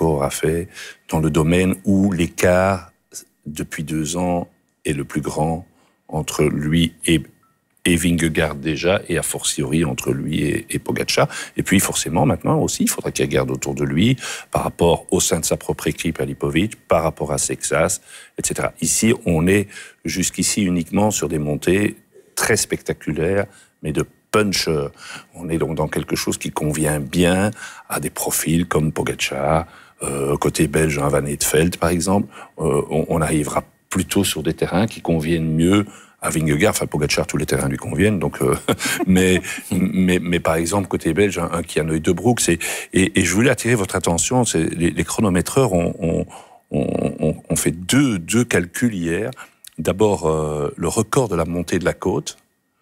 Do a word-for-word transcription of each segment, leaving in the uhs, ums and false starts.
record a fait dans le domaine où l'écart, depuis deux ans, est le plus grand entre lui et, et Vingegaard déjà, et a fortiori entre lui et, et Pogačar. Et puis forcément, maintenant aussi, il faudra qu'il regarde autour de lui, par rapport au sein de sa propre équipe à Lipovic, par rapport à Sexas, et cetera. Ici, on est jusqu'ici uniquement sur des montées très spectaculaires, mais de puncher. On est donc dans quelque chose qui convient bien à des profils comme Pogačar, euh, côté belge, un Van Eetvelt par exemple. Euh, on, on arrivera plutôt sur des terrains qui conviennent mieux à Vingegaard. Enfin, Pogačar, tous les terrains lui conviennent. Donc, euh, mais, mais, mais par exemple, côté belge, un, un Kian Uijtdebroek, c'est et, et je voulais attirer votre attention. C'est les, les chronométreurs ont, ont, ont, ont fait deux, deux calculs hier. D'abord, euh, le record de la montée de la côte.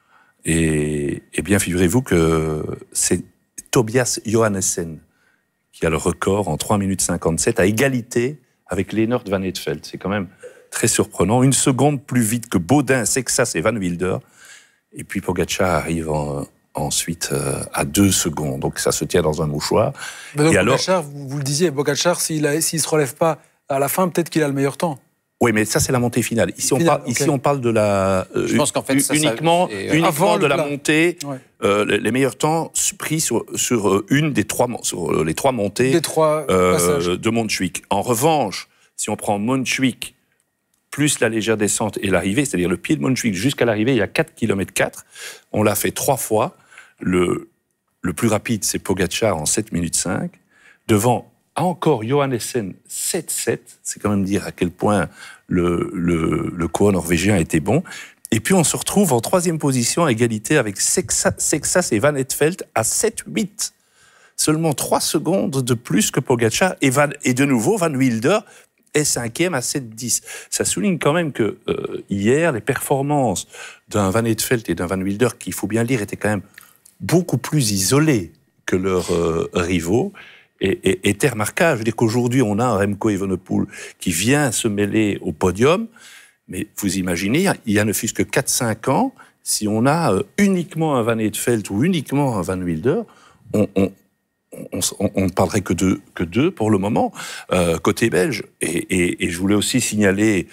Et, et bien, figurez-vous que c'est Tobias Johannessen qui a le record en trois minutes cinquante-sept, à égalité avec Lennart Van Eetvelt. C'est quand même très surprenant. Une seconde plus vite que Baudin, Sexas et Van Wilder. Et puis Pogačar arrive en, ensuite euh, à deux secondes. Donc ça se tient dans un mouchoir. Mais donc, et alors, Pogačar, vous, vous le disiez, Pogačar, s'il ne s'il se relève pas à la fin, peut-être qu'il a le meilleur temps. Oui, mais ça, c'est la montée finale. Ici, on, Finale, parle, okay. ici on parle de la... Euh, Je pense qu'en fait, ça, uniquement, ça, uniquement Avant de la plat. montée, Ouais. euh, les, les meilleurs temps pris sur, sur, une des trois, sur les trois montées Des trois euh, passages. de Montjuïc. En revanche, si on prend Montjuïc plus la légère descente et l'arrivée, c'est-à-dire le pied de Montjuïc jusqu'à l'arrivée, il y a quatre virgule quatre kilomètres. On l'a fait trois fois. Le, le plus rapide, c'est Pogačar en sept minutes cinq. Devant, encore Johannessen, sept sept. C'est quand même dire à quel point le, le, le coureur norvégien était bon. Et puis on se retrouve en troisième position à égalité avec Sexas, Sexas et Van Eetvelt à sept huit. Seulement trois secondes de plus que Pogačar. Et, Van, et de nouveau, Van Wilder est cinquième à sept dix. Ça souligne quand même que euh, hier, les performances d'un Van Eetvelt et d'un Van Wilder, qu'il faut bien lire, étaient quand même beaucoup plus isolés que leurs euh, rivaux. Et, et, était remarquable. Je veux dire qu'aujourd'hui, on a un Remco Evenepoel qui vient se mêler au podium, mais vous imaginez, il y a ne fût-ce que quatre cinq ans, si on a euh, uniquement un Van Eetvelt ou uniquement un Van Wilder, on, on, on, on, on ne parlerait que de que d'eux pour le moment, euh, côté belge. Et, et, et je voulais aussi signaler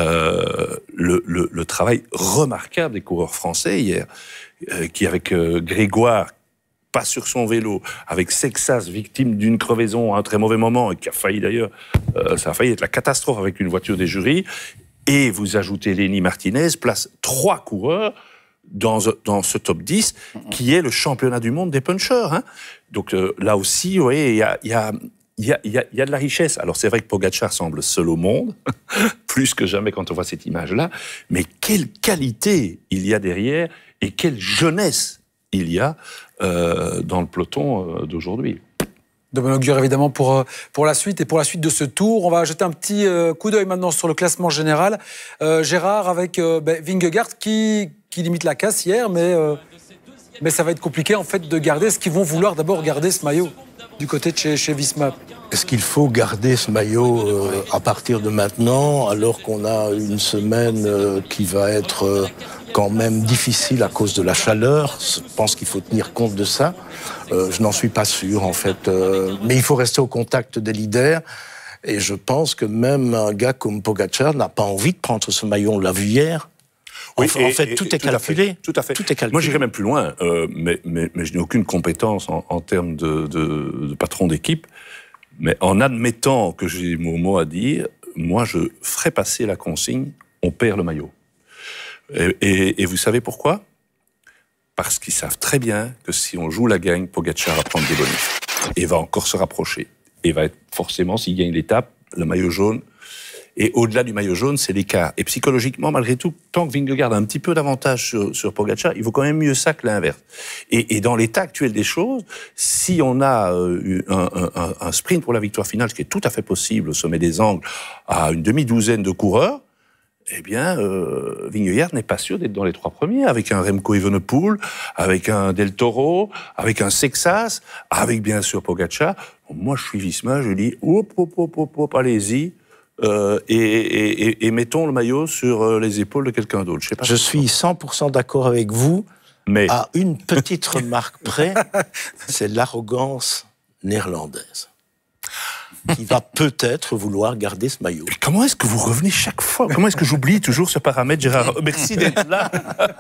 euh, le, le, le travail remarquable des coureurs français hier, euh, qui avec euh, Grégoire, pas sur son vélo, avec Sexas, victime d'une crevaison à un très mauvais moment, et qui a failli d'ailleurs, euh, ça a failli être la catastrophe avec une voiture des jurys, et vous ajoutez Lenny Martinez, place trois coureurs dans, dans ce top dix, qui est le championnat du monde des punchers. Hein. Donc euh, là aussi, vous voyez, il y a, y, a, y, a, y, a, y a de la richesse. Alors c'est vrai que Pogačar semble seul au monde, plus que jamais quand on voit cette image-là, mais quelle qualité il y a derrière, et quelle jeunesse il y a euh, dans le peloton euh, d'aujourd'hui. De bon augure évidemment pour, pour la suite et pour la suite de ce tour. On va jeter un petit euh, coup d'œil maintenant sur le classement général. Euh, Gérard avec euh, ben, Vingegaard qui, qui limite la casse hier, mais, euh, mais ça va être compliqué en fait de garder. Est-ce qu'ils vont vouloir d'abord garder ce maillot du côté de chez, chez Visma? Est-ce qu'il faut garder ce maillot euh, à partir de maintenant, alors qu'on a une semaine euh, qui va être euh, quand même difficile à cause de la chaleur? Je pense qu'il faut tenir compte de ça. Euh, je n'en suis pas sûr, en fait. Euh, mais il faut rester au contact des leaders. Et je pense que même un gars comme Pogačar n'a pas envie de prendre ce maillot. On l'a vu hier. Oui, en, et, en fait, et, tout et, est calculé. Tout à fait. Tout est calculé. Moi, j'irais même plus loin, euh, mais, mais, mais je n'ai aucune compétence en, en termes de, de, de patron d'équipe. Mais en admettant que j'ai mon mot à dire, moi, je ferai passer la consigne, on perd le maillot. Et, et, et vous savez pourquoi? Parce qu'ils savent très bien que si on joue la gagne, Pogačar va prendre des bonus. Et va encore se rapprocher. Et va être forcément, s'il gagne l'étape, le maillot jaune. Et au-delà du maillot jaune, c'est l'écart. Et psychologiquement, malgré tout, tant que Vingegaard a un petit peu d'avantage sur, sur Pogačar, il vaut quand même mieux ça que l'inverse. Et, et dans l'état actuel des choses, si on a euh, un, un, un sprint pour la victoire finale, ce qui est tout à fait possible au sommet des Angles, à une demi-douzaine de coureurs, eh bien, euh, Vingegaard n'est pas sûr d'être dans les trois premiers, avec un Remco Evenepoel, avec un Del Toro, avec un Sexas, avec bien sûr Pogačar. Bon, moi, je suis Visma, je dis, hop, hop, hop, hop, hop, allez-y. Euh, et, et, et, et mettons le maillot sur les épaules de quelqu'un d'autre. Je sais pas. Je suis cent pour cent d'accord avec vous, mais à une petite remarque près, c'est l'arrogance néerlandaise. qui va peut-être vouloir garder ce maillot. Comment est-ce que vous revenez chaque fois? Comment est-ce que j'oublie toujours ce paramètre, Gérard? Merci d'être là.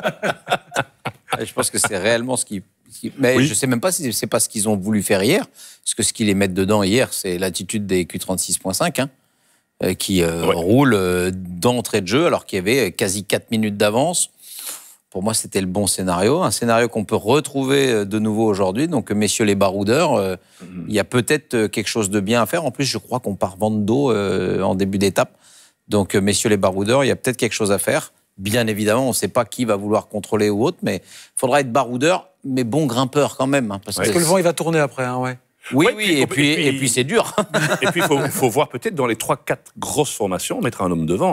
Je pense que c'est réellement ce qui... Mais oui. Je ne sais même pas si c'est pas ce qu'ils ont voulu faire hier, parce que ce qu'ils les mettent dedans hier, c'est l'attitude des Q trente-six point cinq, hein, qui euh, ouais. roule euh, d'entrée de jeu, alors qu'il y avait quasi quatre minutes d'avance. Pour moi, c'était le bon scénario, un scénario qu'on peut retrouver de nouveau aujourd'hui. Donc, messieurs les baroudeurs, euh, mmh. il y a peut-être quelque chose de bien à faire. En plus, je crois qu'on part vent d'eau euh, en début d'étape. Donc, messieurs les baroudeurs, il y a peut-être quelque chose à faire. Bien évidemment, on ne sait pas qui va vouloir contrôler ou autre, mais il faudra être baroudeur, mais bon grimpeur quand même. Hein, parce ouais. que le vent, il va tourner après, hein, ouais. Oui, ouais, oui, puis, et, puis, et, puis, et puis c'est dur. Et puis, il faut, faut voir peut-être dans les trois quatre grosses formations, mettre un homme devant.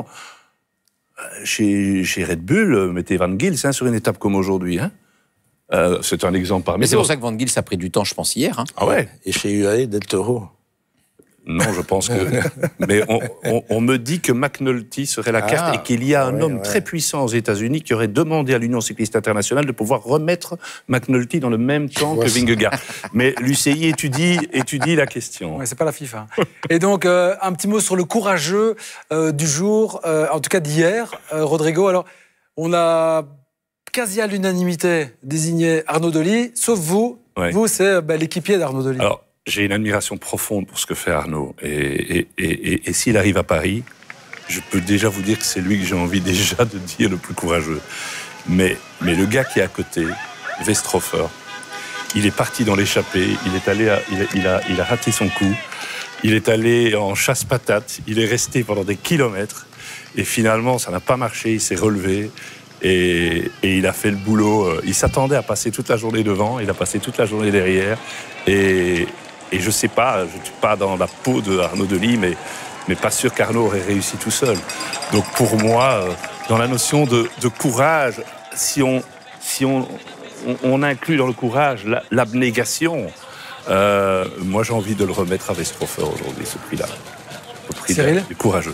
Chez, chez Red Bull, mettez Van Gils hein, sur une étape comme aujourd'hui. Hein. Euh, c'est un exemple parmi Mais c'est pour ça que Van Gils a pris du temps, je pense, hier. Hein. Ah ouais. Et chez U A E, Del Toro. Non, je pense que... Mais on, on, on me dit que McNulty serait la carte ah, et qu'il y a un ouais, homme ouais. très puissant aux États-Unis qui aurait demandé à l'Union cycliste internationale de pouvoir remettre McNulty dans le même temps que Vingegaard. Mais l'U C I étudie, étudie la question. Ouais, c'est pas la FIFA. Et donc, euh, un petit mot sur le courageux euh, du jour, euh, en tout cas d'hier, euh, Rodrigo. Alors, on a quasi à l'unanimité désigné Arnaud Delis, sauf vous. Ouais. Vous, c'est bah, l'équipier d'Arnaud Delis. Alors, j'ai une admiration profonde pour ce que fait Arnaud. Et, et, et, et, et s'il arrive à Paris, je peux déjà vous dire que c'est lui que j'ai envie déjà de dire le plus courageux. Mais, mais le gars qui est à côté, Westrhofer, il est parti dans l'échappée, il est allé, à, il, il, a, il a raté son coup, il est allé en chasse-patate, il est resté pendant des kilomètres, et finalement, ça n'a pas marché, il s'est relevé, et, et il a fait le boulot. Il s'attendait à passer toute la journée devant, il a passé toute la journée derrière, et... Et je ne sais pas, je ne suis pas dans la peau de Arnaud Delis, mais, mais pas sûr qu'Arnaud aurait réussi tout seul. Donc pour moi, dans la notion de, de courage, si, on, si on, on, on inclut dans le courage l'abnégation, euh, moi j'ai envie de le remettre à Westrhofer aujourd'hui, ce prix-là. Le prix Cyril du courageux.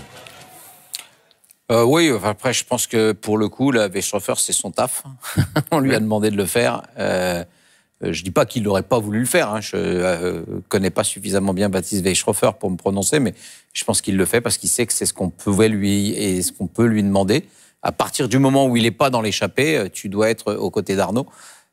Euh, oui, après je pense que pour le coup, la Westrhofer, c'est son taf. On lui a demandé de le faire. Euh, Je ne dis pas qu'il n'aurait pas voulu le faire. Hein. Je ne euh, connais pas suffisamment bien Baptiste Westrhofer pour me prononcer, mais je pense qu'il le fait parce qu'il sait que c'est ce qu'on pouvait lui et ce qu'on peut lui demander. À partir du moment où il n'est pas dans l'échappée, tu dois être aux côtés d'Arnaud.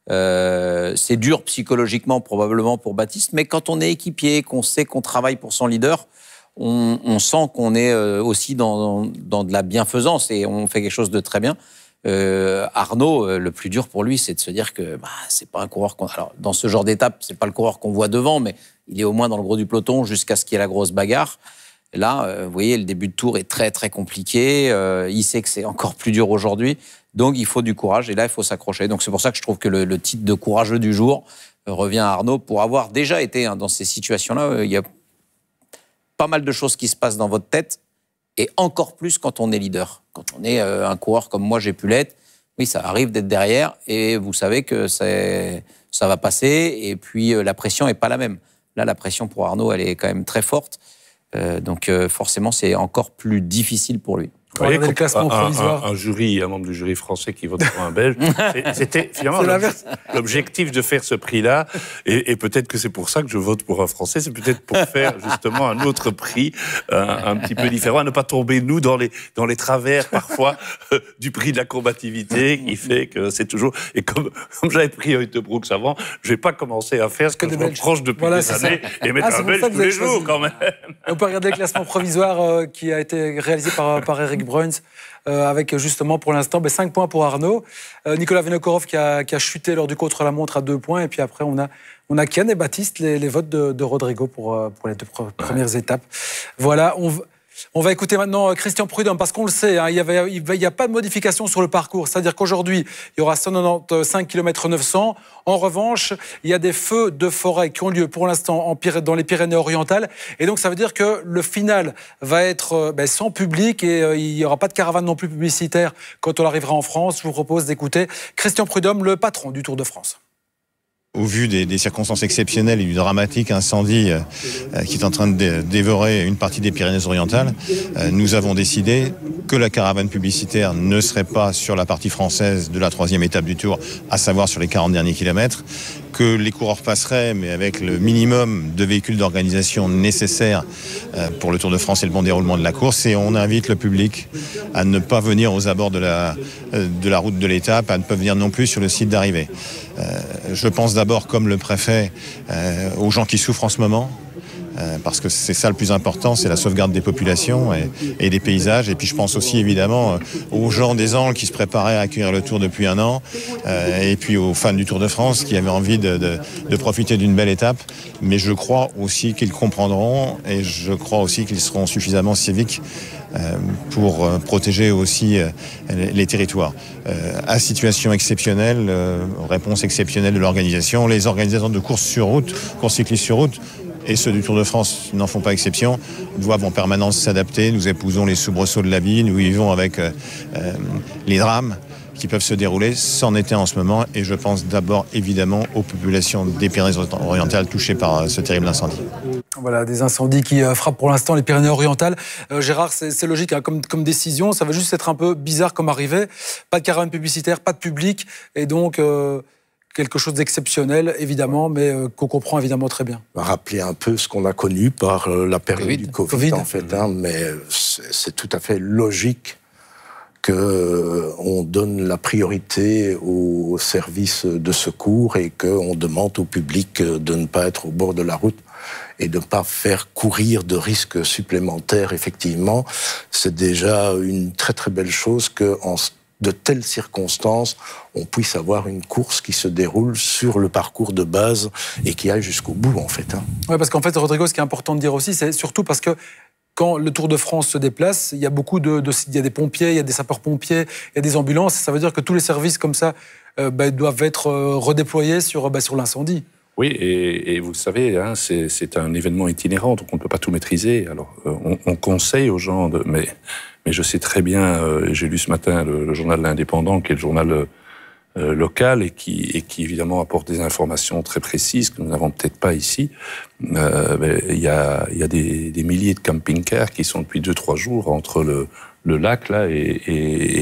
Euh, c'est dur psychologiquement probablement pour Baptiste, mais quand on est équipier, qu'on sait qu'on travaille pour son leader, on, on sent qu'on est aussi dans, dans de la bienfaisance et on fait quelque chose de très bien. Euh, Arnaud, euh, le plus dur pour lui, c'est de se dire que bah, c'est pas un coureur qu'on... Alors, dans ce genre d'étape, c'est pas le coureur qu'on voit devant, mais il est au moins dans le gros du peloton jusqu'à ce qu'il y ait la grosse bagarre. Et là, euh, vous voyez, le début de tour est très, très compliqué. Euh, il sait que c'est encore plus dur aujourd'hui. Donc, il faut du courage. Et là, il faut s'accrocher. Donc, c'est pour ça que je trouve que le, le titre de courageux du jour euh, revient à Arnaud pour avoir déjà été hein, dans ces situations-là. Euh, il y a pas mal de choses qui se passent dans votre tête. Et encore plus quand on est leader. Quand on est euh, un coureur comme moi, j'ai pu l'être, oui, ça arrive d'être derrière et vous savez que ça va passer et puis euh, la pression n'est pas la même. Là, la pression pour Arnaud, elle est quand même très forte. Euh, donc euh, forcément, c'est encore plus difficile pour lui. Vous voyez, le classement un, provisoire. Un, un jury, un membre du jury français qui vote pour un Belge, c'était finalement l'objectif de faire ce prix-là, et, et peut-être que c'est pour ça que je vote pour un Français, c'est peut-être pour faire justement un autre prix, un, un petit peu différent, à ne pas tomber, nous, dans les, dans les travers, parfois, euh, du prix de la combativité, qui fait que c'est toujours... Et comme, comme j'avais pris un Brooks avant, je ne vais pas commencer à faire ce que, que je me reproche depuis voilà, des années, ça. Et mettre ah, un Belge tous les jours, quand même. On peut regarder le classement provisoire euh, qui a été réalisé par, par Eric Bruns, euh, avec justement pour l'instant ben, cinq points pour Arnaud. Euh, Nicolas Vinokourov qui a, qui a chuté lors du contre-la-montre à deux points. Et puis après, on a, on a Kian et Baptiste, les, les votes de, de Rodrigo pour, pour les deux premières étapes. Voilà, on On va écouter maintenant Christian Prudhomme, parce qu'on le sait, hein, il n'y a, a pas de modification sur le parcours. C'est-à-dire qu'aujourd'hui, il y aura cent quatre-vingt-quinze kilomètres neuf cents. En revanche, il y a des feux de forêt qui ont lieu pour l'instant dans les Pyrénées-Orientales. Et donc, ça veut dire que le final va être ben, sans public et euh, il n'y aura pas de caravane non plus publicitaire quand on arrivera en France. Je vous propose d'écouter Christian Prudhomme, le patron du Tour de France. Au vu des, des circonstances exceptionnelles et du dramatique incendie euh, qui est en train de dévorer une partie des Pyrénées-Orientales, euh, nous avons décidé que la caravane publicitaire ne serait pas sur la partie française de la troisième étape du Tour, à savoir sur les quarante derniers kilomètres, que les coureurs passeraient, mais avec le minimum de véhicules d'organisation nécessaires pour le Tour de France et le bon déroulement de la course. Et on invite le public à ne pas venir aux abords de la, de la route de l'étape, à ne pas venir non plus sur le site d'arrivée. Euh, je pense d'abord, comme le préfet, euh, aux gens qui souffrent en ce moment, euh, parce que c'est ça le plus important, c'est la sauvegarde des populations et, et des paysages. Et puis je pense aussi évidemment aux gens des Angles qui se préparaient à accueillir le Tour depuis un an, euh, et puis aux fans du Tour de France qui avaient envie de, de, de profiter d'une belle étape. Mais je crois aussi qu'ils comprendront, et je crois aussi qu'ils seront suffisamment civiques euh, pour euh, protéger aussi euh, les, les territoires. Euh, à situation exceptionnelle, euh, réponse exceptionnelle de l'organisation, les organisateurs de courses sur route, courses cyclistes sur route, et ceux du Tour de France n'en font pas exception, doivent en permanence s'adapter. Nous épousons les soubresauts de la vie, nous vivons avec euh, euh, les drames qui peuvent se dérouler, c'en était en ce moment, et je pense d'abord évidemment aux populations des Pyrénées-Orientales touchées par ce terrible incendie. Voilà, des incendies qui euh, frappent pour l'instant les Pyrénées-Orientales. Euh, Gérard, c'est logique hein, comme, comme décision, ça va juste être un peu bizarre comme arrivée. Pas de caravane publicitaire, pas de public, et donc euh, quelque chose d'exceptionnel, évidemment, mais euh, qu'on comprend évidemment très bien. Rappeler un peu ce qu'on a connu par euh, la période COVID. du Covid, COVID. en fait, hein, mais c'est tout à fait logique qu'on euh, donne la priorité aux services de secours et qu'on demande au public de ne pas être au bord de la route et de ne pas faire courir de risques supplémentaires. Effectivement, c'est déjà une très très belle chose qu'en de telles circonstances, on puisse avoir une course qui se déroule sur le parcours de base et qui aille jusqu'au bout, en fait. Hein. Oui, parce qu'en fait, Rodrigo, ce qui est important de dire aussi, c'est surtout parce que quand le Tour de France se déplace, il y a beaucoup de, de il y a des pompiers, il y a des sapeurs-pompiers, il y a des ambulances. Ça veut dire que tous les services comme ça euh, bah, doivent être euh, redéployés sur, bah, sur l'incendie. Oui, et, et vous le savez, hein, c'est un événement itinérant, donc on ne peut pas tout maîtriser. Alors, euh, on, on conseille aux gens, de, mais, mais je sais très bien, euh, j'ai lu ce matin le, le journal L'Indépendant, qui est le journal euh, local et qui, et qui évidemment apporte des informations très précises que nous n'avons peut-être pas ici. Euh, ben, il y a, il y a des, des milliers de camping-cars qui sont depuis deux, trois jours entre le, le lac là et, et,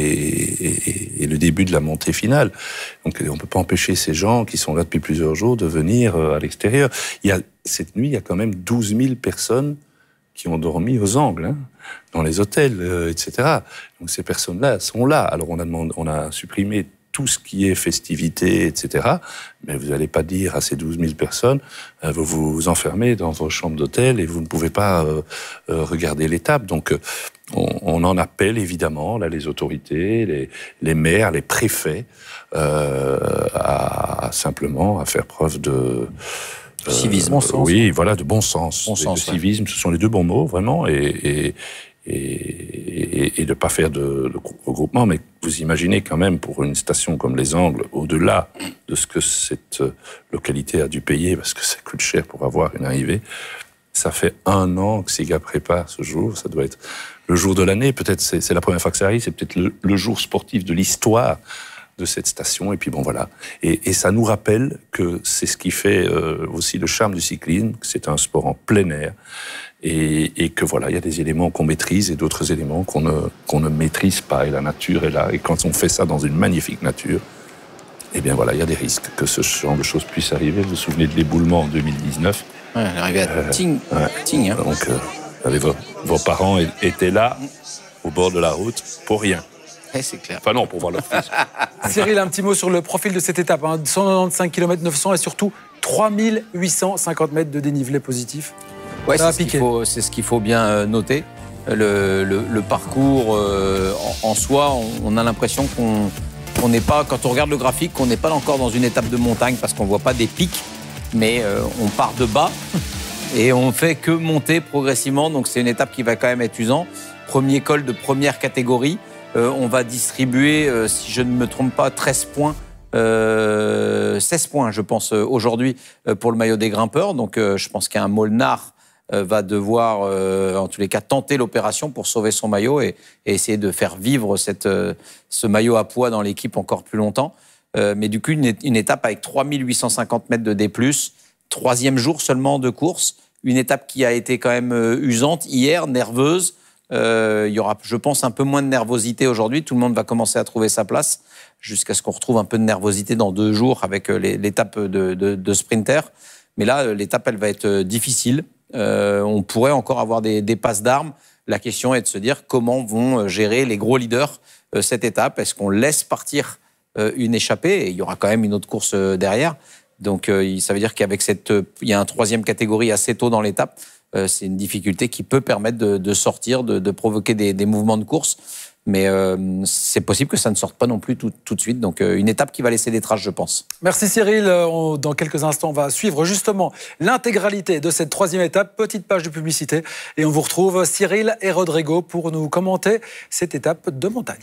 et, et le début de la montée finale. Donc on ne peut pas empêcher ces gens qui sont là depuis plusieurs jours de venir à l'extérieur. Il y a, cette nuit, il y a quand même douze mille personnes qui ont dormi aux Angles, hein, dans les hôtels, euh, et cetera. Donc ces personnes-là sont là. Alors on a, demandé, on a supprimé tout ce qui est festivités, et cetera. Mais vous n'allez pas dire à ces douze mille personnes, euh, vous vous enfermez dans vos chambres d'hôtel et vous ne pouvez pas euh, euh, regarder l'étape. Donc, euh, on, on en appelle évidemment là les autorités, les, les maires, les préfets, euh, à, à simplement à faire preuve de euh, civisme, bon sens. Oui, voilà, de bon sens. Bon sens, de ouais. civisme, ce sont les deux bons mots vraiment, et, et Et, et de ne pas faire de, de regroupement, mais vous imaginez quand même pour une station comme les Angles, au-delà de ce que cette localité a dû payer, parce que ça coûte cher pour avoir une arrivée, ça fait un an que ces gars préparent ce jour, ça doit être le jour de l'année, peut-être c'est la première fois que ça arrive, c'est peut-être le, le jour sportif de l'histoire de cette station, et puis bon voilà. Et, et ça nous rappelle que c'est ce qui fait euh, aussi le charme du cyclisme, que c'est un sport en plein air, et, et que voilà, il y a des éléments qu'on maîtrise et d'autres éléments qu'on ne, qu'on ne maîtrise pas, et la nature est là, et quand on fait ça dans une magnifique nature, eh bien voilà, il y a des risques que ce genre de choses puisse arriver. Vous vous souvenez de l'éboulement en deux mille dix-neuf? Ouais, l'arrivée à euh, Tignes. Ouais. Tignes, hein. Donc, euh, vos, vos parents étaient là, au bord de la route, pour rien. C'est clair. Enfin non, pour voir leur fils. Cyril, un petit mot sur le profil de cette étape. Hein. cent quatre-vingt-quinze kilomètres neuf cents et surtout trois mille huit cent cinquante mètres de dénivelé positif. Ouais, c'est ce qu'il faut, c'est ce qu'il faut bien noter. Le, le, le parcours euh, en, en soi, on, on a l'impression qu'on on n'est pas, quand on regarde le graphique, qu'on n'est pas encore dans une étape de montagne parce qu'on ne voit pas des pics, mais euh, on part de bas et on fait que monter progressivement. Donc c'est une étape qui va quand même être usante. Premier col de première catégorie. Euh, on va distribuer, euh, si je ne me trompe pas, treize points, euh, seize points, je pense, euh, aujourd'hui euh, pour le maillot des grimpeurs. Donc, euh, je pense qu'un Molnar euh, va devoir, euh, en tous les cas, tenter l'opération pour sauver son maillot et, et essayer de faire vivre cette, euh, ce maillot à poids dans l'équipe encore plus longtemps. Euh, mais du coup, une, une étape avec trois mille huit cent cinquante mètres de D plus, troisième jour seulement de course. Une étape qui a été quand même euh, usante hier, nerveuse. Euh, il y aura, je pense, un peu moins de nervosité aujourd'hui. Tout le monde va commencer à trouver sa place jusqu'à ce qu'on retrouve un peu de nervosité dans deux jours avec l'étape de, de, de sprinter. Mais là, l'étape, elle va être difficile. Euh, on pourrait encore avoir des, des passes d'armes. La question est de se dire comment vont gérer les gros leaders euh, cette étape. Est-ce qu'on laisse partir euh, une échappée? Et il y aura quand même une autre course euh, derrière. Donc, euh, ça veut dire qu'avec cette, euh, il y a un troisième catégorie assez tôt dans l'étape. Euh, c'est une difficulté qui peut permettre de, de sortir, de, de provoquer des, des mouvements de course. Mais euh, c'est possible que ça ne sorte pas non plus tout, tout de suite. Donc, euh, une étape qui va laisser des traces, je pense. Merci Cyril. On, dans quelques instants, on va suivre justement l'intégralité de cette troisième étape. Petite page de publicité. Et on vous retrouve, Cyril et Rodrigo, pour nous commenter cette étape de montagne.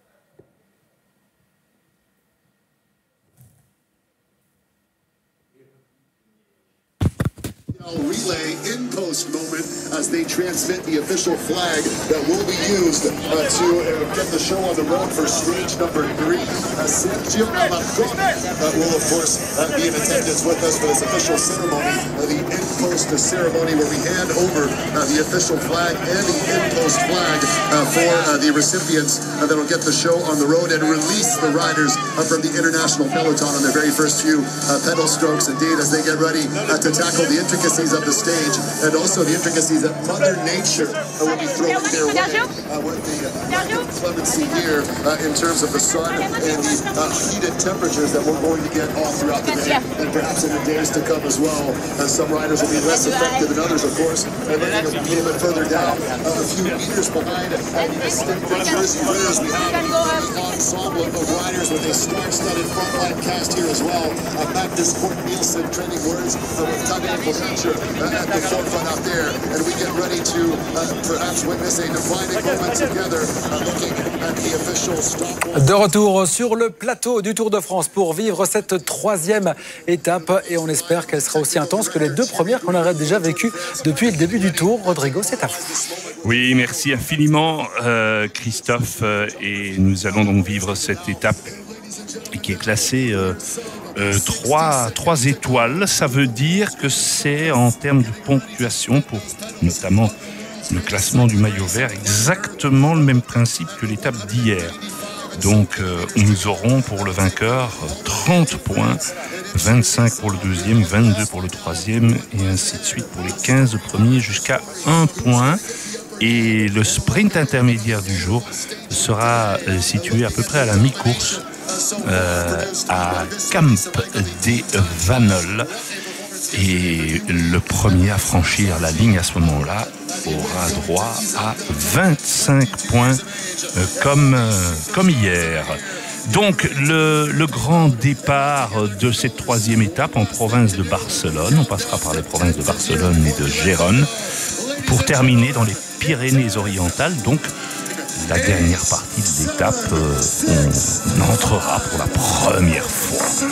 Relay in post moment as they transmit the official flag that will be used uh, to uh, get the show on the road for stage number three. Uh, Sergio Alarcón uh, will of course uh, be in attendance with us for this official ceremony, uh, the in post ceremony where we hand over uh, the official flag and the in post flag uh, for uh, the recipients uh, that will get the show on the road and release the riders uh, from the international peloton on their very first few uh, pedal strokes indeed as they get ready uh, to tackle the intricacies of the stage and also the intricacies that Mother Nature uh, will be throwing their way uh, with the uh, clemency here uh, in terms of the sun and the uh, heated temperatures that we're going to get all throughout the day and perhaps in the days to come as well. Uh, some riders will be less effective than others, of course, and then a little bit further down, uh, a few meters behind uh, the distinct runners. We have the ensemble of riders with a star-studded frontline cast here as well. Uh, Magnus Kort Nielsen training words uh, with Tadej Pogacar Uh, at the forefront out there, and we get ready to uh, perhaps witness a defining moment together, uh, looking at the official stop. De retour sur le plateau du Tour de France pour vivre cette troisième étape, et on espère qu'elle sera aussi intense que les deux premières qu'on aurait déjà vécues depuis le début du Tour. Rodrigo, c'est à vous. Oui, merci infiniment euh, Christophe, euh, et nous allons donc vivre cette étape qui est classée euh, Euh, trois, trois étoiles. Ça veut dire que c'est en termes de ponctuation pour notamment le classement du maillot vert exactement le même principe que l'étape d'hier. Donc euh, nous aurons pour le vainqueur trente points, vingt-cinq pour le deuxième, vingt-deux pour le troisième et ainsi de suite pour les quinze premiers jusqu'à un point. Et le sprint intermédiaire du jour sera euh, situé à peu près à la mi-course Euh, à Camp des Vanol, et le premier à franchir la ligne à ce moment-là aura droit à vingt-cinq points euh, comme, euh, comme hier. Donc le, le grand départ de cette troisième étape en province de Barcelone, on passera par les provinces de Barcelone et de Gérone pour terminer dans les Pyrénées-Orientales. Donc la dernière partie de l'étape, euh, on entrera pour la première fois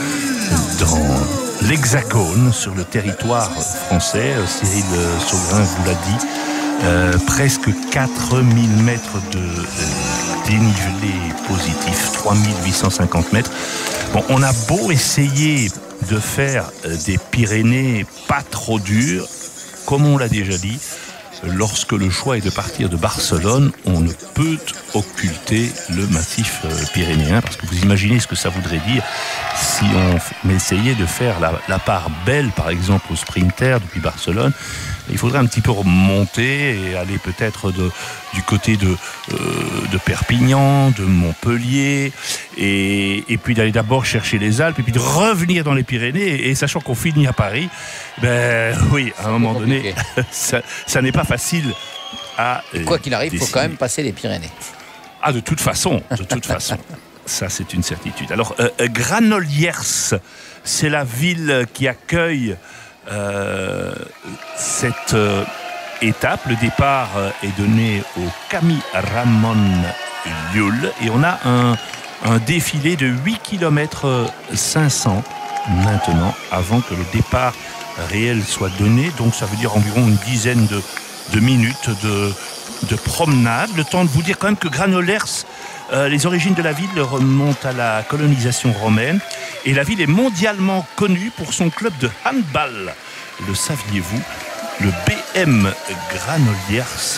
dans l'Hexagone, sur le territoire français. Cyril Saugrain vous l'a dit, euh, presque quatre mille mètres de euh, dénivelé positif, trois mille huit cent cinquante mètres. Bon, on a beau essayer de faire euh, des Pyrénées pas trop dures, comme on l'a déjà dit, lorsque le choix est de partir de Barcelone, on ne peut occulter le massif pyrénéen, parce que vous imaginez ce que ça voudrait dire si on essayait de faire la, la part belle, par exemple, au sprinter depuis Barcelone. Il faudrait un petit peu remonter et aller peut-être de, du côté de, euh, de Perpignan, de Montpellier, et, et puis d'aller d'abord chercher les Alpes, et puis de revenir dans les Pyrénées, et sachant qu'on finit à Paris, ben oui, à un moment donné, ça, ça n'est pas facile à euh, Quoi qu'il arrive, il faut décider. quand même passer les Pyrénées. Ah, de toute façon, de toute façon. Ça, c'est une certitude. Alors, euh, Granollers, c'est la ville qui accueille Euh, cette euh, étape. Le départ euh, est donné au Camí Ramon Llull et on a un, un défilé de huit kilomètres cinq cents maintenant avant que le départ réel soit donné. Donc ça veut dire environ une dizaine de, de minutes de, de promenade. Le temps de vous dire quand même que Granollers, Euh, les origines de la ville remontent à la colonisation romaine et la ville est mondialement connue pour son club de handball. Le saviez-vous? Le B M Granollers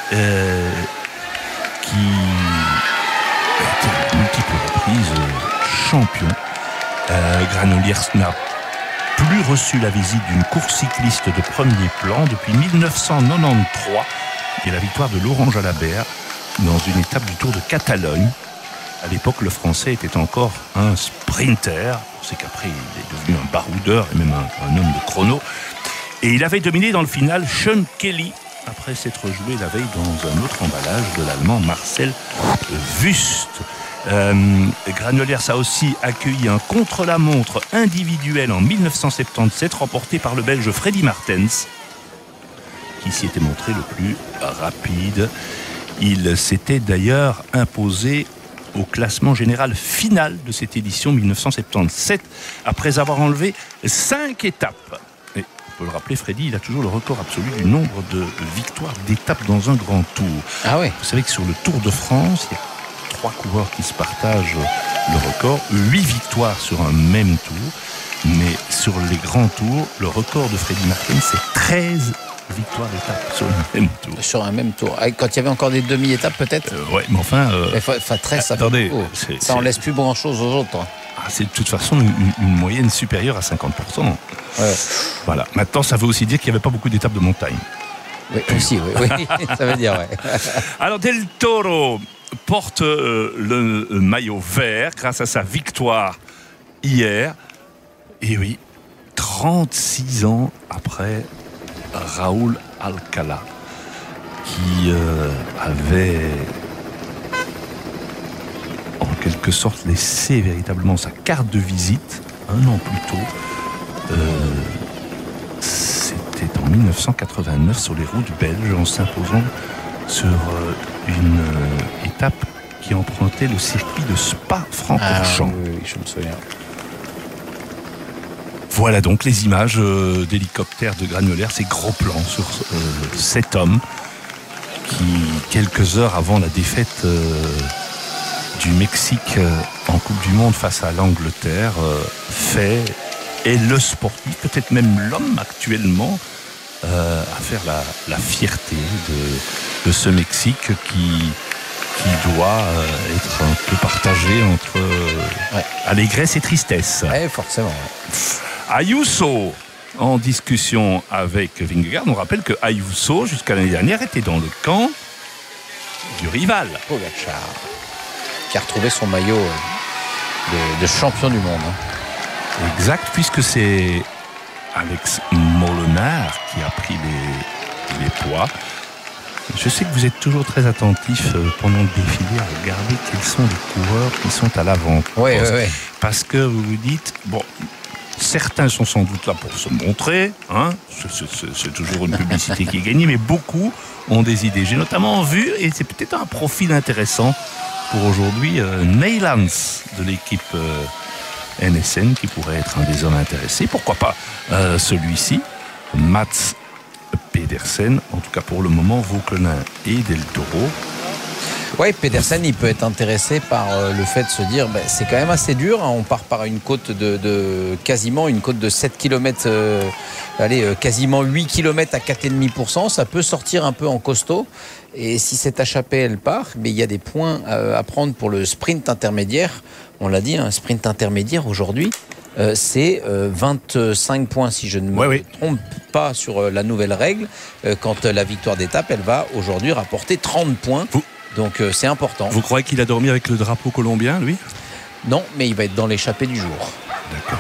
euh, qui a été à multiples reprises euh, champion. Euh, Granollers n'a plus reçu la visite d'une course cycliste de premier plan depuis mille neuf cent quatre-vingt-treize et la victoire de Laurent Jalabert dans une étape du Tour de Catalogne. À l'époque, le Français était encore un sprinter. On sait qu'après, il est devenu un baroudeur et même un, un homme de chrono. Et il avait dominé dans le final Sean Kelly, après s'être joué la veille dans un autre emballage de l'Allemand Marcel Wüst. Euh, Granollers a aussi accueilli un contre-la-montre individuel en mille neuf cent soixante-dix-sept, remporté par le Belge Freddy Martens, qui s'y était montré le plus rapide. Il s'était d'ailleurs imposé au classement général final de cette édition mille neuf cent soixante-dix-sept, après avoir enlevé cinq étapes. Et on peut le rappeler, Freddy, il a toujours le record absolu du nombre de victoires d'étapes dans un grand tour. Ah oui. Vous savez que sur le Tour de France, il y a trois coureurs qui se partagent le record, huit victoires sur un même tour, mais sur les grands tours, le record de Freddy Martens, c'est treize victoires d'étape sur le même tour. Sur un même tour. Quand il y avait encore des demi-étapes, peut-être euh, Ouais, mais enfin... Euh, mais enfin, treize, ça attendez, fait beaucoup. c'est, ça en c'est... laisse plus grand-chose aux autres. Ah, c'est de toute façon une, une moyenne supérieure à cinquante pour cent. Ouais. Voilà. Maintenant, ça veut aussi dire qu'il n'y avait pas beaucoup d'étapes de montagne. Oui, aussi, oui. oui. Ça veut dire, ouais. Alors, Del Toro porte euh, le maillot vert grâce à sa victoire hier. Et oui, trente-six ans après Raúl Alcalá, qui euh, avait en quelque sorte laissé véritablement sa carte de visite un an plus tôt. Euh, c'était en mille neuf cent quatre-vingt-neuf sur les routes belges, en s'imposant sur euh, une euh, étape qui empruntait le circuit de Spa-Francorchamps. Ah, oui, oui, je me souviens. Voilà donc les images euh, d'hélicoptères de Granollers, ces gros plans sur euh, cet homme qui, quelques heures avant la défaite euh, du Mexique euh, en Coupe du Monde face à l'Angleterre, euh, fait, est le sportif, peut-être même l'homme actuellement, euh, à faire la, la fierté de, de ce Mexique qui, qui doit euh, être un peu partagé entre euh, ouais. allégresse et tristesse. Oui, forcément. Ouais. Ayuso, en discussion avec Vingegaard, on rappelle que Ayuso, jusqu'à l'année dernière, était dans le camp du rival. Pogačar, qui a retrouvé son maillot de, de champion du monde. Hein. Exact, puisque c'est Alex Molenaar qui a pris les, les poids. Je sais que vous êtes toujours très attentif pendant le défilé à regarder quels sont les coureurs qui sont à l'avant. Oui, oui, oui. Parce que vous vous dites, bon... Certains sont sans doute là pour se montrer, hein, c'est, c'est, c'est toujours une publicité qui est gagnée, mais beaucoup ont des idées. J'ai notamment vu, et c'est peut-être un profil intéressant pour aujourd'hui, euh, Neylands de l'équipe euh, N S N qui pourrait être un des hommes intéressés. Pourquoi pas euh, celui-ci, Mats Pedersen, en tout cas pour le moment, Vauquelin et Del Toro. Oui, Pedersen, il peut être intéressé par euh, le fait de se dire ben, c'est quand même assez dur. Hein, on part par une côte de, de quasiment une côte de sept kilomètres, euh, allez, euh, quasiment huit kilomètres à quatre virgule cinq pour cent. Ça peut sortir un peu en costaud. Et si cette échappée, elle part, ben, il y a des points euh, à prendre pour le sprint intermédiaire. On l'a dit, un sprint intermédiaire aujourd'hui, euh, c'est euh, vingt-cinq points, si je ne me ouais, trompe oui. pas, sur euh, la nouvelle règle. Euh, quand euh, la victoire d'étape, elle va aujourd'hui rapporter trente points. Vous Donc euh, c'est important. Vous croyez qu'il a dormi avec le drapeau colombien, lui ? Non, mais il va être dans l'échappée du jour. D'accord.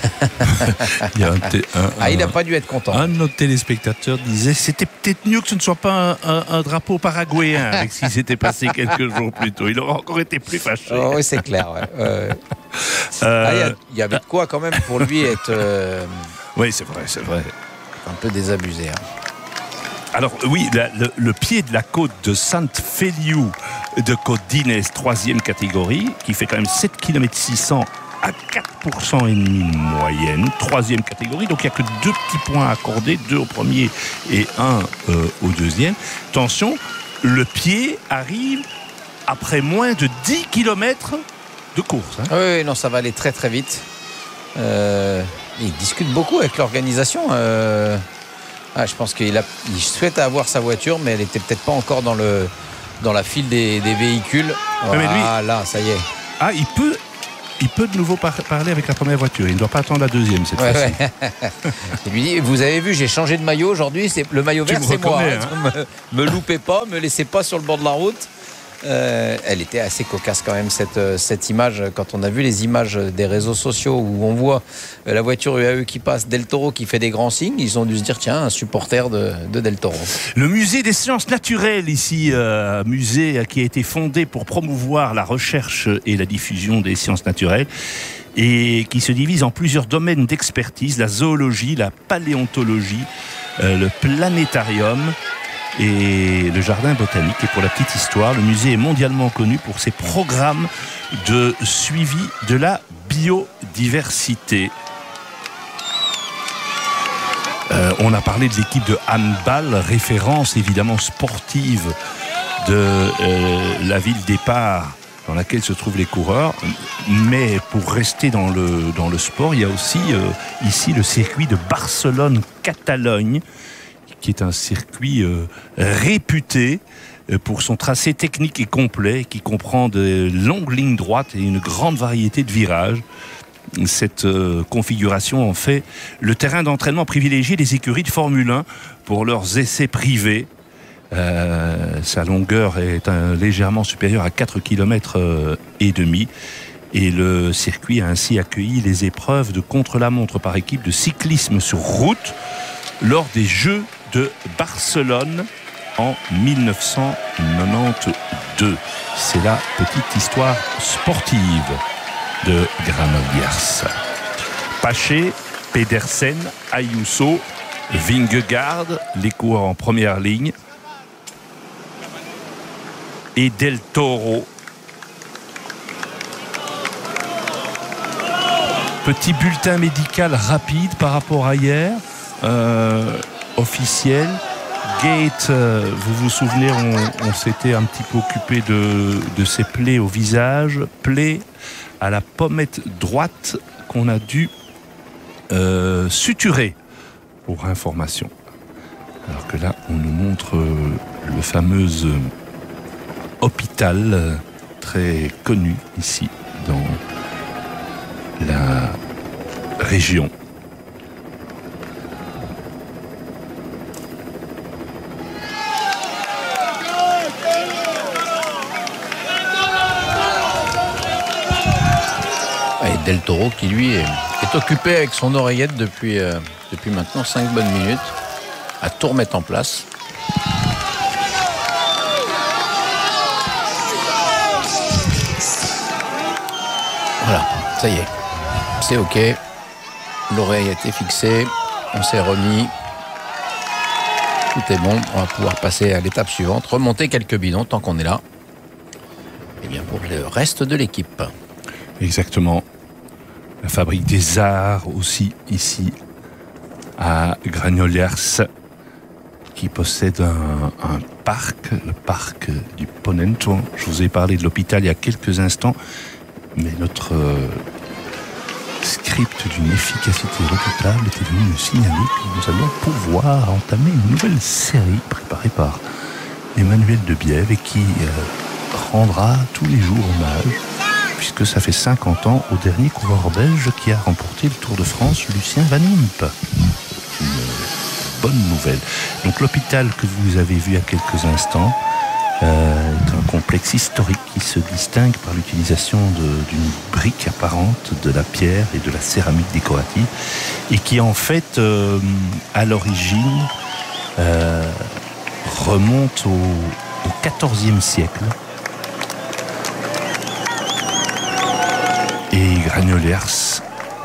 il y a un t- un, ah, il n'a pas dû être content. Un de nos téléspectateurs disait c'était peut-être mieux que ce ne soit pas un, un, un drapeau paraguayen avec ce qui s'était passé quelques jours plus tôt. Il aurait encore été plus fâché. Oh, oui, c'est clair. Ouais. Euh... Euh... Ah, il, y a, il y avait de quoi quand même pour lui être. Euh... Oui, c'est vrai, c'est vrai. Un peu désabusé. Hein. Alors oui, la, le, le pied de la côte de Sant Feliu de Côte d'Inès, troisième catégorie, qui fait quand même sept kilomètres six cents à quatre pour cent et demi de moyenne, troisième catégorie, donc il n'y a que deux petits points accordés, deux au premier et un euh, au deuxième. Attention, le pied arrive après moins de dix kilomètres de course. Hein. Oui, non, ça va aller très très vite. Euh, ils discutent beaucoup avec l'organisation. Euh... Ah, je pense qu'il a, il souhaite avoir sa voiture, mais elle était peut-être pas encore dans le dans la file des, des véhicules. Mais lui- Ah là, ça y est. Ah, il peut, il peut de nouveau par- parler avec la première voiture. Il ne doit pas attendre la deuxième cette Ouais, fois-ci. ouais. Il lui dit, vous avez vu, j'ai changé de maillot aujourd'hui. C'est le maillot Tu vert, me c'est moi. reconnais, hein. Me, me loupez pas, me laissez pas sur le bord de la route. Euh, elle était assez cocasse quand même cette, cette image. Quand on a vu les images des réseaux sociaux où on voit la voiture U A E qui passe, Del Toro qui fait des grands signes, ils ont dû se dire tiens, un supporter de, de Del Toro. Le musée des sciences naturelles ici, euh, musée qui a été fondé pour promouvoir la recherche et la diffusion des sciences naturelles et qui se divise en plusieurs domaines d'expertise, la zoologie, la paléontologie, euh, le planétarium et le jardin botanique. Et pour la petite histoire, le musée est mondialement connu pour ses programmes de suivi de la biodiversité. Euh, on a parlé de l'équipe de handball, référence évidemment sportive de euh, la ville départ dans laquelle se trouvent les coureurs. Mais pour rester dans le, dans le sport, il y a aussi euh, ici le circuit de Barcelone-Catalogne, qui est un circuit euh, réputé euh, pour son tracé technique et complet, qui comprend de longues lignes droites et une grande variété de virages. Cette euh, configuration en fait le terrain d'entraînement privilégié des écuries de Formule un pour leurs essais privés. Euh, sa longueur est un, légèrement supérieure à quatre kilomètres et demi. Et le circuit a ainsi accueilli les épreuves de contre-la-montre par équipe de cyclisme sur route lors des Jeux de Barcelone en mille neuf cent quatre-vingt-douze. C'est la petite histoire sportive de Granollers. Paché, Pedersen, Ayuso, Vingegaard, les coureurs en première ligne, et Del Toro. Petit bulletin médical rapide par rapport à hier. Euh, officiel. Gate, euh, vous vous souvenez, on, on s'était un petit peu occupé de, de ses plaies au visage, plaies à la pommette droite qu'on a dû euh, suturer, pour information. Alors que là, on nous montre euh, le fameux euh, hôpital euh, très connu ici dans la région. Et Del Toro qui lui est, est occupé avec son oreillette depuis, euh, depuis maintenant cinq bonnes minutes à tout remettre en place. Voilà, ça y est, c'est ok, l'oreillette est fixée, on s'est remis, tout est bon, on va pouvoir passer à l'étape suivante, remonter quelques bidons tant qu'on est là, et bien pour le reste de l'équipe. Exactement. La fabrique des arts aussi ici à Granollers, qui possède un, un parc, le parc du Ponento. Je vous ai parlé de l'hôpital il y a quelques instants, mais notre euh, script d'une efficacité redoutable était venu me signaler que nous allons pouvoir entamer une nouvelle série préparée par Emmanuel Debiève et qui euh, rendra tous les jours hommage, puisque ça fait cinquante ans au dernier coureur belge qui a remporté le Tour de France, Lucien Van Impe. Une bonne nouvelle. Donc l'hôpital que vous avez vu il y a quelques instants euh, est un complexe historique qui se distingue par l'utilisation de- d'une brique apparente, de la pierre et de la céramique décorative, et qui en fait, euh, à l'origine, euh, remonte au, au quatorzième siècle. Et Granollers,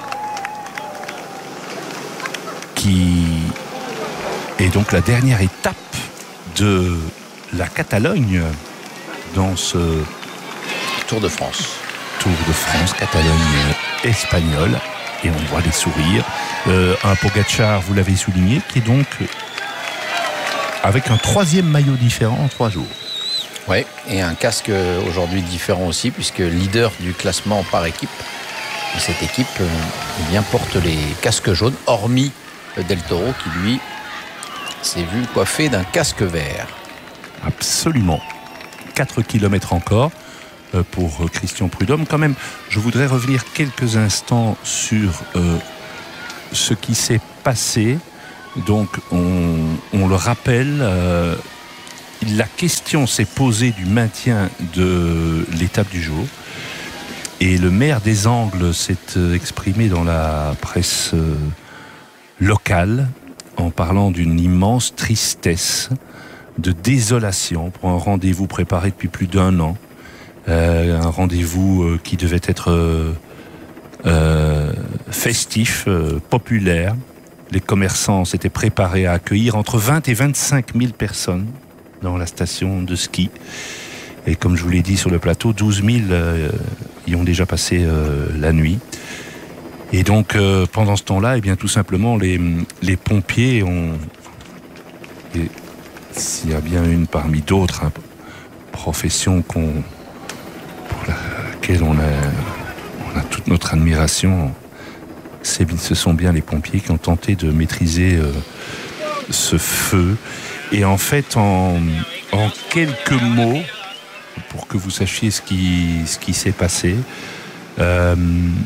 qui est donc la dernière étape de la Catalogne dans ce Tour de France. Tour de France, Catalogne espagnole. Et on voit les sourires. Euh, un Pogacar, vous l'avez souligné, qui est donc avec un troisième maillot différent en trois jours. Oui, et un casque aujourd'hui différent aussi, puisque leader du classement par équipe. Et cette équipe euh, eh bien, porte les casques jaunes, hormis Del Toro qui, lui, s'est vu coiffé d'un casque vert. Absolument. quatre kilomètres encore pour Christian Prudhomme. Quand même, je voudrais revenir quelques instants sur euh, ce qui s'est passé. Donc, on, on le rappelle, euh, la question s'est posée du maintien de l'étape du jour. Et le maire des Angles s'est exprimé dans la presse euh, locale en parlant d'une immense tristesse, de désolation pour un rendez-vous préparé depuis plus d'un an. Euh, un rendez-vous euh, qui devait être euh, euh, festif, euh, populaire. Les commerçants s'étaient préparés à accueillir entre vingt et vingt-cinq mille personnes dans la station de ski. Et comme je vous l'ai dit sur le plateau, douze mille euh, y ont déjà passé euh, la nuit. Et donc, euh, pendant ce temps-là, eh bien, tout simplement, les, les pompiers ont... Et s'il y a bien une parmi d'autres, hein, profession qu'on... pour laquelle on a, on a toute notre admiration, c'est, ce sont bien les pompiers qui ont tenté de maîtriser euh, ce feu. Et en fait, en, en quelques mots, pour que vous sachiez ce qui, ce qui s'est passé, euh,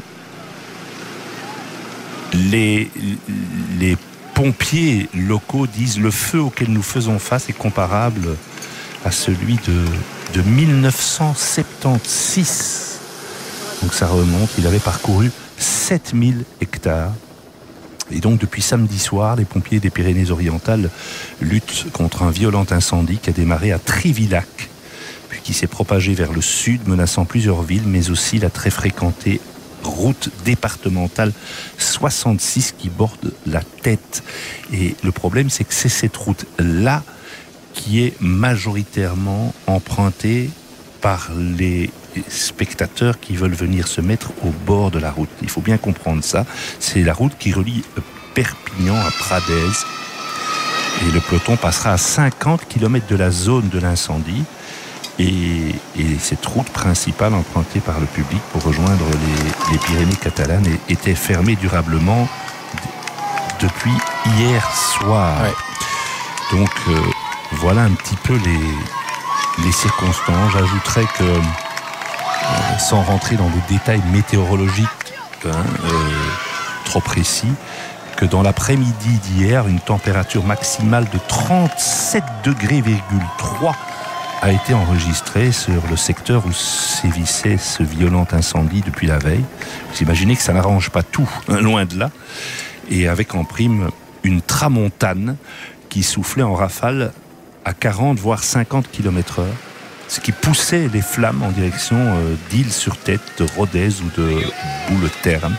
les, les pompiers locaux disent le feu auquel nous faisons face est comparable à celui de, de mille neuf cent soixante-seize. Donc ça remonte, il avait parcouru sept mille hectares. Et donc depuis samedi soir, les pompiers des Pyrénées-Orientales luttent contre un violent incendie qui a démarré à Trivillac, puis qui s'est propagé vers le sud, menaçant plusieurs villes, mais aussi la très fréquentée route départementale soixante-six qui borde la Tête. Et le problème, c'est que c'est cette route-là qui est majoritairement empruntée par les spectateurs qui veulent venir se mettre au bord de la route. Il faut bien comprendre ça. C'est la route qui relie Perpignan à Pradez. Et le peloton passera à cinquante kilomètres de la zone de l'incendie. Et, et cette route principale empruntée par le public pour rejoindre les, les Pyrénées catalanes était fermée durablement d- depuis hier soir. Ouais. Donc euh, voilà un petit peu les, les circonstances. J'ajouterais que, euh, sans rentrer dans des détails météorologiques hein, euh, trop précis, que dans l'après-midi d'hier, une température maximale de trente-sept degrés virgule trois a été enregistré sur le secteur où sévissait ce violent incendie depuis la veille. Vous imaginez que ça n'arrange pas tout, hein, loin de là. Et avec en prime une tramontane qui soufflait en rafale à quarante voire cinquante kilomètres heure, ce qui poussait les flammes en direction euh, d'Île-sur-Tête, de Rodez ou de Boule-Terme.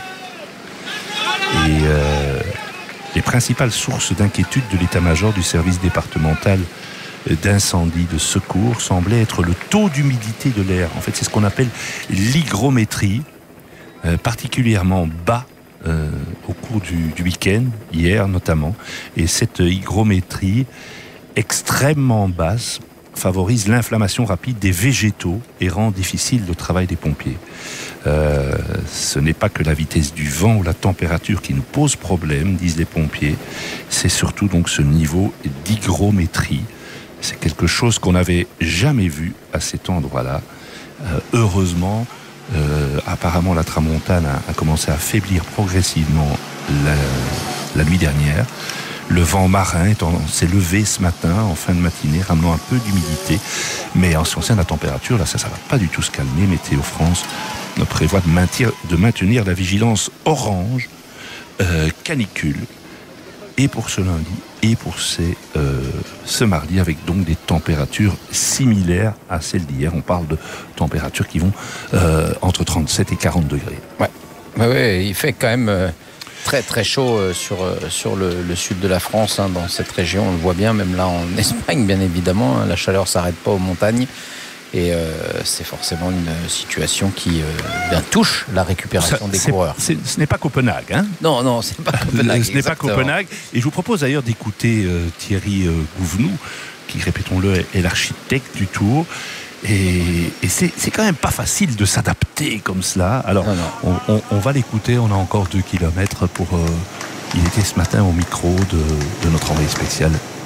Et euh, les principales sources d'inquiétude de l'état-major du service départemental d'incendie, de secours, semblait être le taux d'humidité de l'air. En fait, c'est ce qu'on appelle l'hygrométrie, euh, particulièrement bas euh, au cours du, du week-end, hier notamment. Et cette hygrométrie extrêmement basse favorise l'inflammation rapide des végétaux et rend difficile le travail des pompiers. Euh, ce n'est pas que la vitesse du vent ou la température qui nous pose problème, disent les pompiers, c'est surtout donc ce niveau d'hygrométrie. C'est quelque chose qu'on n'avait jamais vu à cet endroit-là. Euh, heureusement, euh, apparemment la tramontane a, a commencé à faiblir progressivement la, la nuit dernière. Le vent marin s'est levé ce matin, en fin de matinée, ramenant un peu d'humidité. Mais en ce qui concerne la température, là, ça ne va pas du tout se calmer. Météo France prévoit de maintenir, de maintenir la vigilance orange, euh, canicule, et pour ce lundi, et pour ces, euh, ce mardi, avec donc des températures similaires à celles d'hier. On parle de températures qui vont euh, entre trente-sept et quarante degrés. Ouais, ouais, ouais, il fait quand même... Euh... Très très chaud sur, sur le, le sud de la France, hein, dans cette région, on le voit bien, même là en Espagne bien évidemment, hein, la chaleur ne s'arrête pas aux montagnes et euh, c'est forcément une situation qui euh, bien touche la récupération ça, des c'est, coureurs. C'est, ce n'est pas Copenhague. Hein non, non, ce n'est pas Copenhague. Ce n'est pas Copenhague. Et je vous propose d'ailleurs d'écouter euh, Thierry euh, Gouvenou, qui, répétons-le, est l'architecte du Tour. Et, et c'est, c'est quand même pas facile de s'adapter comme cela. Alors, non, non. On, on, on va l'écouter. On a encore deux kilomètres pour. Euh, il était ce matin au micro de, de notre envoyé spécial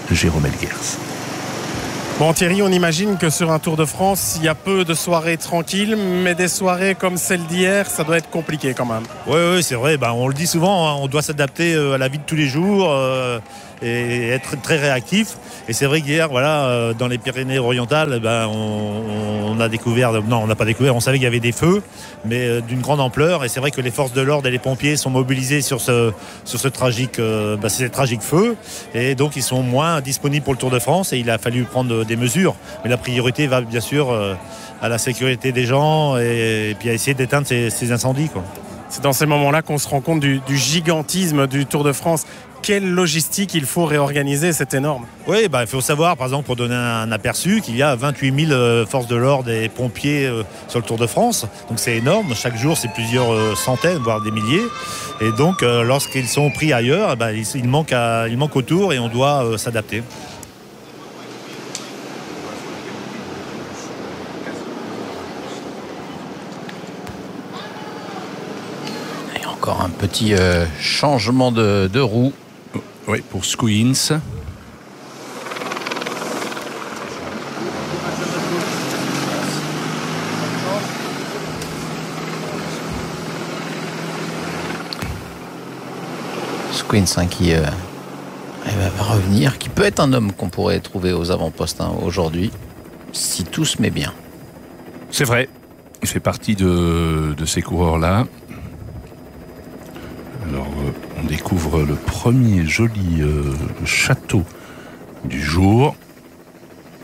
Jérôme Elguers. Bon Thierry, on imagine que sur un Tour de France, il y a peu de soirées tranquilles, mais des soirées comme celle d'hier, ça doit être compliqué quand même. Oui, oui, c'est vrai. Ben, on le dit souvent, hein, on doit s'adapter à la vie de tous les jours euh, et être très réactif. Et c'est vrai qu'hier, voilà, euh, dans les Pyrénées-Orientales, ben, on, on a découvert, non, on n'a pas découvert, on savait qu'il y avait des feux, mais euh, d'une grande ampleur. Et c'est vrai que les forces de l'ordre et les pompiers sont mobilisés sur ce, sur ce tragique, euh, ben, ces tragiques feux. Et donc, ils sont moins disponibles pour le Tour de France et il a fallu prendre des mesures. Mais la priorité va bien sûr euh, à la sécurité des gens et, et puis à essayer d'éteindre ces, ces incendies, quoi. C'est dans ces moments-là qu'on se rend compte du, du gigantisme du Tour de France. Quelle logistique il faut réorganiser, c'est énorme. Oui, bah, il faut savoir, par exemple, pour donner un aperçu, qu'il y a vingt-huit mille euh, forces de l'ordre et pompiers euh, sur le Tour de France. Donc c'est énorme. Chaque jour, c'est plusieurs euh, centaines, voire des milliers. Et donc, euh, lorsqu'ils sont pris ailleurs, bah, il, il, manque à, il manque au Tour et on doit euh, s'adapter. Et encore un petit euh, changement de, de roue. Oui, pour Squeens. Squeens hein, qui euh, va revenir, qui peut être un homme qu'on pourrait trouver aux avant-postes hein, aujourd'hui, si tout se met bien. C'est vrai, il fait partie de, de ces coureurs-là. Alors, euh, on découvre le premier joli euh, château du jour.